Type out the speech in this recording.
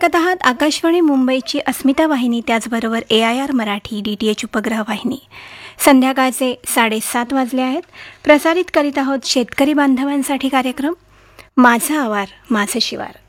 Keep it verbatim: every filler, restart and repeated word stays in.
ऐकत आहात आकाशवाणी मुंबईची अस्मिता वाहिनी, त्याचबरोबर ए I R Marathi D T H उपग्रह वाहिनी. संध्याकाळचे साडेसात वाजले आहेत. प्रसारित करीत आहोत शेतकरी बांधवांसाठी कार्यक्रम माझा आवार माझे शिवार.